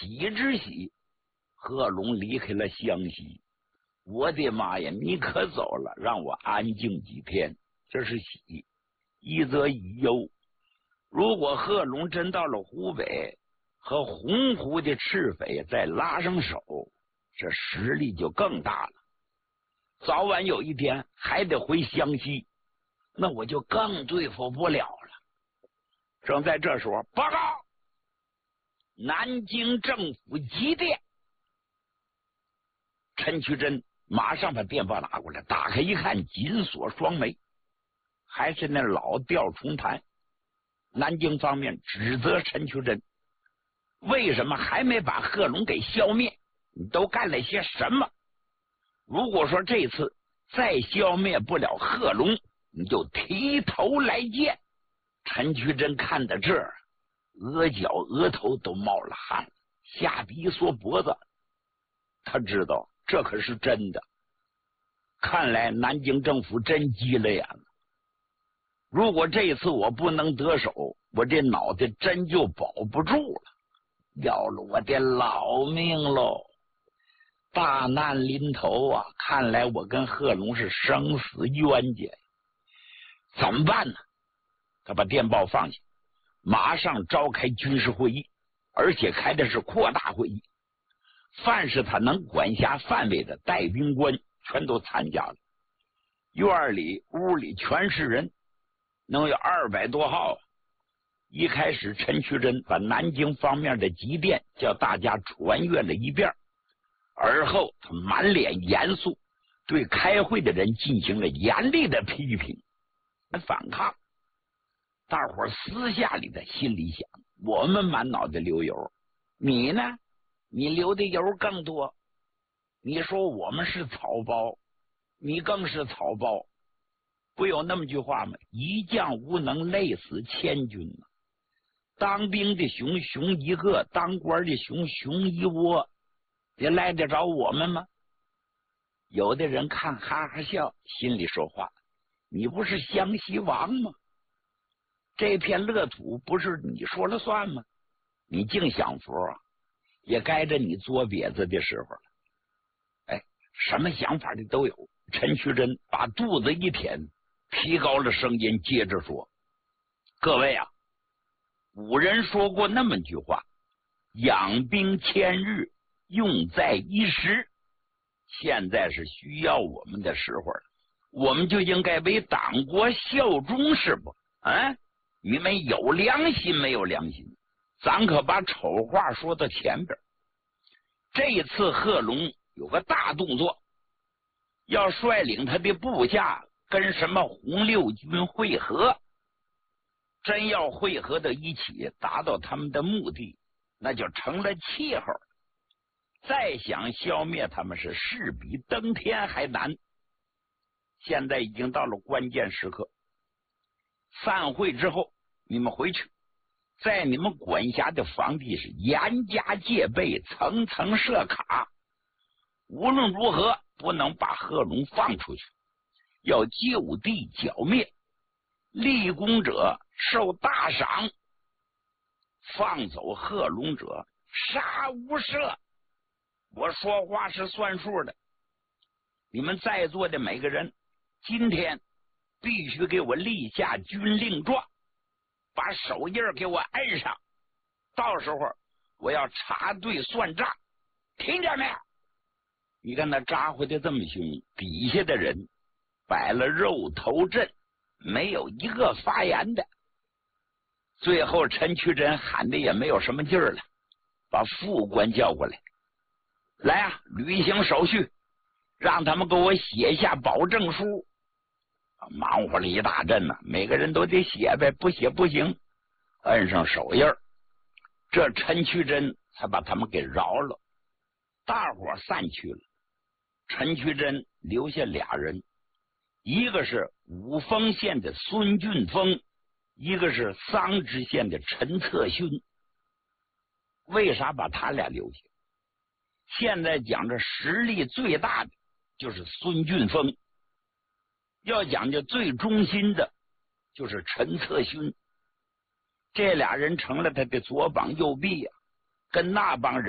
喜之喜，贺龙离开了湘西。我的妈呀，你可走了，让我安静几天，这是喜。一则以忧，如果贺龙真到了湖北，和洪湖的赤匪再拉上手，这实力就更大了。早晚有一天还得回湘西，那我就更对付不了了。正在这时候，报告南京政府急电。陈渠珍马上把电报拿过来，打开一看，紧锁双眉，还是那老调重弹。南京方面指责陈渠珍，为什么还没把贺龙给消灭？你都干了些什么？如果说这次再消灭不了贺龙，你就提头来见。陈渠珍看到这儿，额角额头都冒了汗，吓得一缩脖子。他知道这可是真的，看来南京政府真急了眼了。如果这次我不能得手，我这脑袋真就保不住了，要了我的老命喽！大难临头啊！看来我跟贺龙是生死冤家，怎么办呢？他把电报放下，马上召开军事会议，而且开的是扩大会议，凡是他能管辖范围的带兵官全都参加了。院里屋里全是人，能有200多号。一开始陈渠珍把南京方面的急电叫大家传阅了一遍，而后他满脸严肃，对开会的人进行了严厉的批评反抗。大伙私下里的心里想，我们满脑袋流油，你呢？你流的油更多。你说我们是草包，你更是草包。不有那么句话吗？一将无能，累死千军啊！当兵的熊熊一个，当官的熊熊一窝，也赖得着我们吗？有的人看哈哈笑，心里说话，你不是湘西王吗？这片乐土不是你说了算吗？你净享福啊，也该着你作瘪子的时候了。哎，什么想法的都有。陈渠珍把肚子一舔，提高了声音，接着说：各位啊，古人说过那么句话，养兵千日，用在一时。现在是需要我们的时候了，我们就应该为党国效忠，是不？啊，你们有良心没有良心？咱可把丑话说到前边。这一次贺龙有个大动作，要率领他的部下跟什么红六军会合。真要会合到一起，达到他们的目的，那就成了气候。再想消灭他们，是势比登天还难。现在已经到了关键时刻，散会之后，你们回去，在你们管辖的房地是严加戒备，层层设卡。无论如何，不能把贺龙放出去，要就地剿灭。立功者受大赏，放走贺龙者杀无赦。我说话是算数的，你们在座的每个人今天必须给我立下军令状，把手印给我摁上，到时候我要插队算账，听见没有？你看他扎回的这么凶，底下的人摆了肉头阵，没有一个发言的。最后陈渠珍喊的也没有什么劲儿了，把副官叫过来，来啊，履行手续，让他们给我写下保证书。忙活了一大阵呢，每个人都得写呗，不写不行，摁上手印儿。这陈渠珍才把他们给饶了，大伙散去了。陈渠珍留下俩人，一个是五峰县的孙俊峰，一个是桑植县的陈策勋。为啥把他俩留下？现在讲这实力最大的就是孙俊峰，要讲究最忠心的就是陈策勋。这俩人成了他的左膀右臂啊，跟那帮人